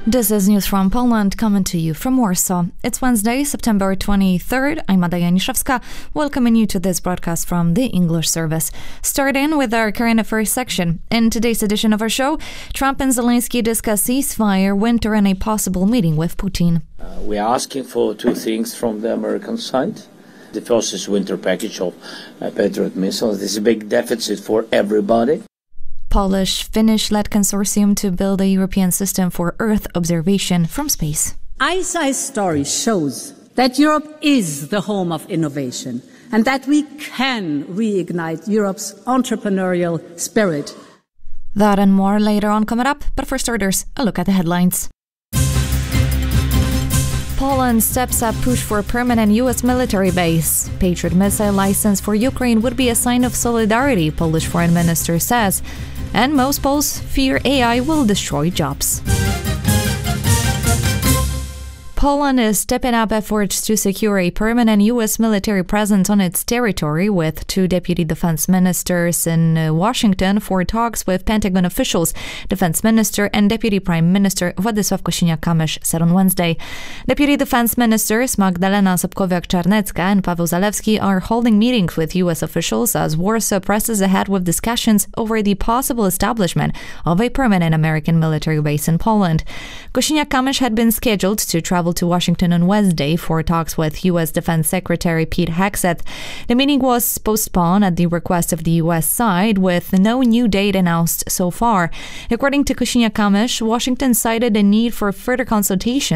This is news from Poland coming to you from Warsaw. It's Wednesday, September 23rd. I'm Ada Janiszewska, welcoming you to this broadcast from the English service. Starting with our current affairs section. In today's edition of our show, Trump and Zelensky discuss ceasefire, winter, and a possible meeting with Putin. We are asking for two things from the American side. The first is winter package of Patriot missiles. This is a big deficit for everybody. Polish-Finnish-led consortium to build a European system for Earth observation from space. ICEYE's story shows that Europe is the home of innovation and that we can reignite Europe's entrepreneurial spirit. That and more later on coming up, but for starters, a look at the headlines. Poland steps up push for a permanent U.S. military base. Patriot missile license for Ukraine would be a sign of solidarity, Polish foreign minister says. And most Poles fear AI will destroy jobs. Poland is stepping up efforts to secure a permanent U.S. military presence on its territory, with two deputy defense ministers in Washington for talks with Pentagon officials. Defense Minister and Deputy Prime Minister Władysław Kosiniak-Kamysz said on Wednesday. Deputy Defense Ministers Magdalena Sobkowiak-Czarnecka and Paweł Zalewski are holding meetings with U.S. officials as Warsaw presses ahead with discussions over the possible establishment of a permanent American military base in Poland. Kosiniak-Kamysz had been scheduled to travel to Washington on Wednesday for talks with U.S. Defense Secretary Pete Hegseth. The meeting was postponed at the request of the U.S. side, with no new date announced so far. According to Kosiniak-Kamysz, Washington cited a need for further consultation